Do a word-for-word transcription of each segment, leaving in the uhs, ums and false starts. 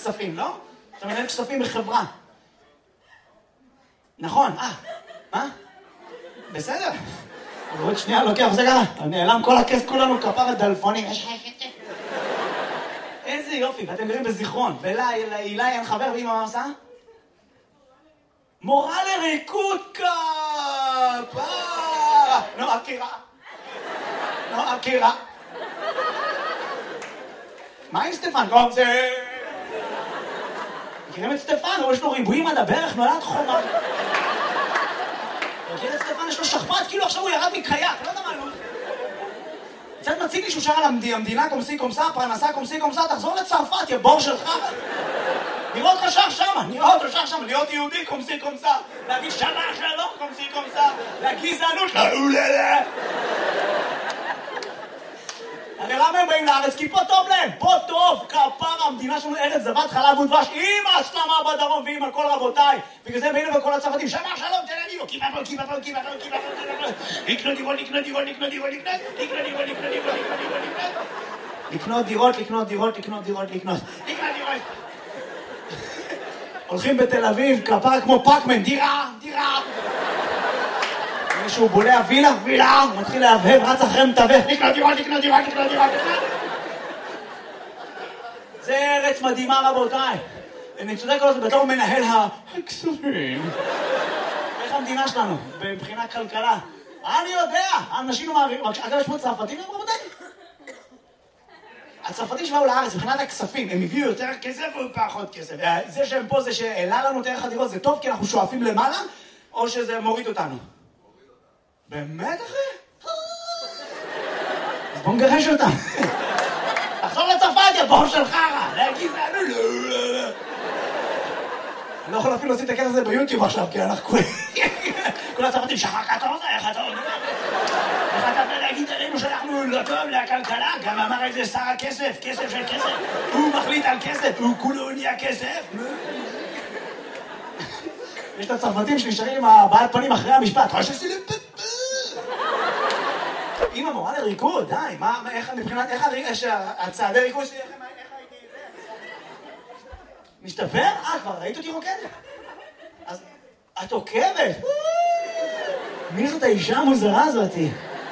כספים, לא? אתה מנהל כספים בחברה. נכון, אה, מה? בסדר. עוד שנייה לוקח, זה ככה, נעלם כל הכס, כולנו כפר דלפונים. איזה יופי, ואתם גרים בזיכרון, ולאילי אין חבר, ואמא מה עושה? מורה לריקוד כפרה! נו, אקירה. נו, אקירה. מה עם סטפן? לא, זה... מכירים את סטפן? יש לו ריבועים עד הברך, נולד חומה. מכיר את סטפן? יש לו שכפ"ץ, כאילו עכשיו הוא ירד מקייק, לא יודע מה לא. קצת מציג לי שהוא שר על המדינה קומסי קומסה, פרנסה קומסי קומסה, תחזור לצרפת, יא בור שלך. נראה אותך שר שמה, נראה אותו שר שמה, להיות יהודי קומסי קומסה, להגיד שמה שלום קומסי קומסה, לגזענות, לאוללה. הרי למה הם באים לארץ? כי פה טוב להם, פה טוב, כפר המדינה שלנו ארץ זבת חלב ודבש, עם הסלמה בדרום ועם הכל רבותיי. בגלל זה הם באים לכל הצרפתים, שמה שלום, תל אביב, כיפה פה, כיפה פה, כיפה פה, כיפה פה, כיפה פה, לקנות דירות, לקנות דירות, לקנות דירות, לקנות דירות, לקנות דירות, לקנות דירות, לקנות דירות, לקנות דירות, לקנות לקנות דירות. הולכים בתל אביב, כפר כמו פאקמן, דירה, דירה. מישהו בולע וילה, וילה, הוא מתחיל להבהב, רץ אחרי מתווך, לקנות דירות, לקנות דירות, לקנות דירות. זה ארץ מדהימה רבותיי. אני צודק כל זה בתור מנהל הכספים. איך המדינה שלנו, מבחינה כלכלה? אני יודע, האנשים לא מעבירים, אגב יש פה צרפתים, רבותיי? הצרפתים שבאו לארץ, מבחינת הכספים, הם הביאו יותר כסף או פחות כסף? זה שהם פה, זה שהעלה לנו את ערך הדירות, זה טוב כי אנחנו שואפים למעלה, או שזה מוריד אותנו? באמת אחי? אז בוא נגרש אותם. תחזור לצרפת, יא בור של חרא. לגזענו, לא, לא, לא. אני לא יכול אפילו להוציא את הקטע הזה ביוטיוב עכשיו, כי אנחנו כולם... כל הצרפתים, שחר אתה רוצה, איך אתה אומר? איך אתה בא להגיד עלינו שאנחנו לא טוב לכלכלה? גם אמר איזה שר הכסף, כסף של כסף. הוא מחליט על כסף, הוא כולו נהיה כסף. יש את הצרפתים שנשארים עם הבעלת פנים אחרי המשפט. אמא מורה לריקוד, די, מה, איך, מבחינת, איך הצעדי ריקוד שלי, איך הייתי... משתפר? אה, כבר ראית אותי רוקדת? אז את עוקבת? מי זאת האישה המוזרה הזאתי?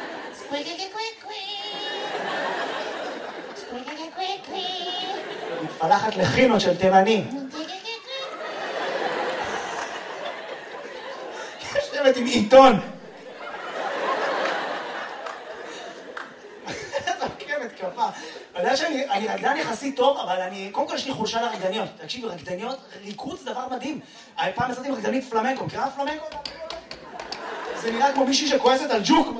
מתפלחת לחינות של תימנים. יושבת עם עיתון. אתה יודע שאני רקדן יחסית טוב, אבל אני, קודם כל יש לי חולשה לרקדניות. תקשיב, רקדניות, ריקוד זה דבר מדהים. פעם עשיתי עם רקדנית פלמנקו, מכירה פלמנקו? זה נראה כמו מישהי שכועסת על ג'וק.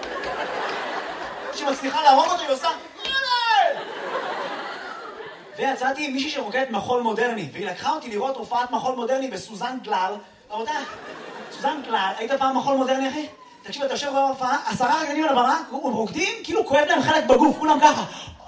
שמצליחה להרוג אותו, היא עושה... ויצאתי עם מישהי שרוקדת מחול מודרני, והיא לקחה אותי לראות הופעת מחול מודרני בסוזן גלל. רבותיי, סוזן גלל, היית פעם מחול מודרני, אחי? תקשיב, אתה יושב בהופעה, עשרה רקדנים על הבמה, הם רוקדים, כאילו כואב להם חלק בגוף, כולם ככה.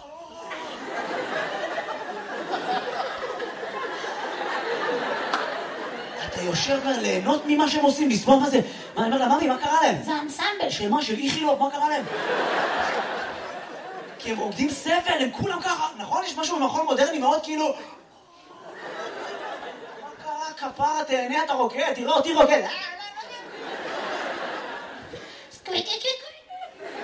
אתה יושב ליהנות ממה שהם עושים, לסבוב מה זה. מה, אני אומר לה, ממי, מה קרה להם? זה האנסמבל של מה, של איכילוב, מה קרה להם? כי הם רוקדים סבל, הם כולם ככה. נכון, יש משהו במחול מודרני מאוד כאילו... מה קרה, כפרה, תהנה, אתה רוקד, תראה אותי רוקד. סקוויקי